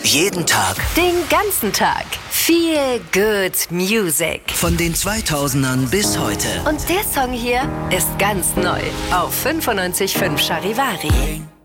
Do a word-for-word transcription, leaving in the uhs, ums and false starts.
Jeden Tag. Den ganzen Tag. Feel Good Music. Von den zweitausendern bis heute. Und der Song hier ist ganz neu auf fünfundneunzig Komma fünf Charivari.